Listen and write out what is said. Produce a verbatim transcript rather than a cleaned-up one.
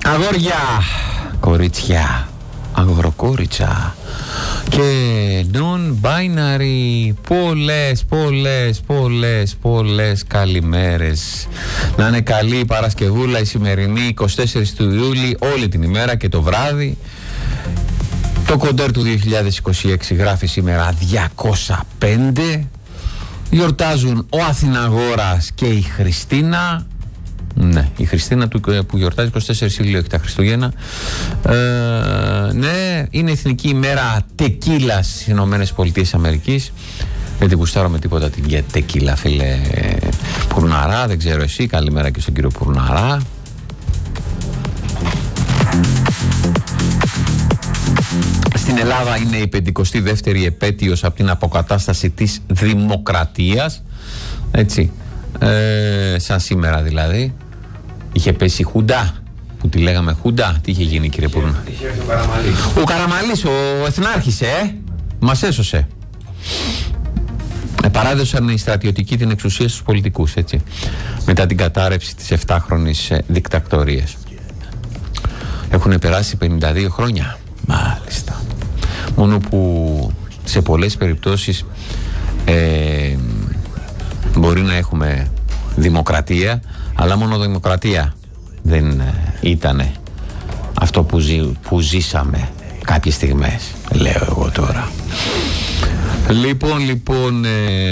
Αγόρια, κορίτσια, αγοροκόριτσα και non-binary, πολλές, πολλές, πολλές, πολλές καλημέρες. Να είναι καλή η Παρασκευούλα η σημερινή, εικοστή τέταρτη του Ιούλη, όλη την ημέρα και το βράδυ. Το κοντέρ του δύο χιλιάδες είκοσι έξι γράφει σήμερα διακόσια πέντε. Γιορτάζουν ο Αθηναγόρας και η Χριστίνα. Ναι, η Χριστίνα που γιορτάζει εικοστή τέταρτη Ιουλίου, έχει τα Χριστούγεννα. Ε, ναι, είναι εθνική ημέρα τεκίλα στις Ηνωμένες Πολιτείες Αμερικής. Δεν την κουστάρω με τίποτα την τεκίλα, φίλε Πουρναρά. Δεν ξέρω εσύ. Καλημέρα και στον κύριο Πουρναρά. Στην Ελλάδα είναι η πεντηκοστή δεύτερη επέτειος από την αποκατάσταση της δημοκρατίας. Έτσι. Ε, σαν σήμερα δηλαδή. Είχε πέσει η Χουντά, που τη λέγαμε Χουντά. Τι είχε γίνει, κύριε Πουρνά? Είχε ο Καραμαλής. Ο Καραμαλής, ο εθνάρχης, ε! Μας έσωσε. Ε, παράδοσαν οι στρατιωτικοί την εξουσία στους πολιτικούς, έτσι. Μετά την κατάρρευση της εφτάχρονης ε, δικτακτορίας. Έχουν περάσει πενήντα δύο χρόνια. Μάλιστα. Μόνο που σε πολλές περιπτώσεις ε, μπορεί να έχουμε δημοκρατία, αλλά μόνο δημοκρατία δεν ήτανε αυτό που, ζη, που ζήσαμε κάποιες στιγμές, λέω εγώ τώρα. Λοιπόν, λοιπόν... Ε,